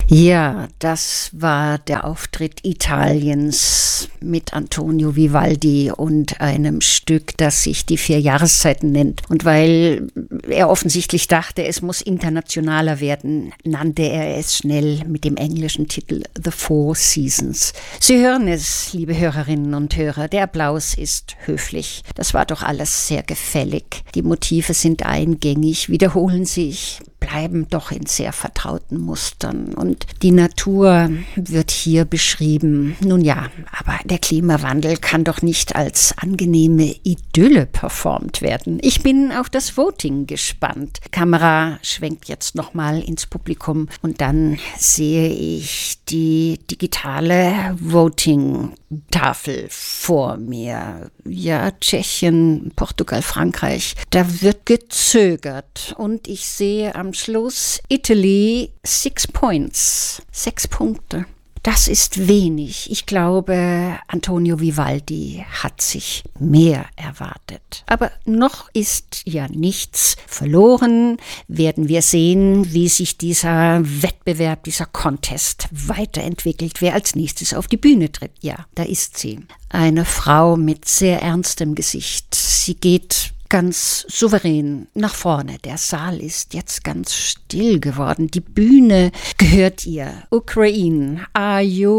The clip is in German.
Ja, das war der Auftritt Italiens mit Antonio Vivaldi und einem Stück, das sich die 4 Jahreszeiten nennt. Und weil er offensichtlich dachte, es muss internationaler werden, nannte er es schnell mit dem englischen Titel The Four Seasons. Sie hören es, liebe Hörerinnen und Hörer, der Applaus ist höflich. Das war doch alles sehr gefällig. Die Motive sind eingängig, wiederholen sich, bleiben doch in sehr vertrauten Mustern. Und die Natur wird hier beschrieben. Nun ja, aber der Klimawandel kann doch nicht als angenehme Idylle performt werden. Ich bin auf das Voting gespannt. Die Kamera schwenkt jetzt nochmal ins Publikum und dann sehe ich die digitale Voting-Tafel vor mir. Ja, Tschechien, Portugal, Frankreich. Da wird gezögert und ich sehe am Schluss Italy 6 points. 6 Punkte. Das ist wenig. Ich glaube, Antonio Vivaldi hat sich mehr erwartet. Aber noch ist ja nichts verloren. Werden wir sehen, wie sich dieser Wettbewerb, dieser Contest weiterentwickelt. Wer als nächstes auf die Bühne tritt. Ja, da ist sie. Eine Frau mit sehr ernstem Gesicht. Sie geht ganz souverän nach vorne. Der Saal ist jetzt ganz still geworden. Die Bühne gehört ihr. Ukraine, are you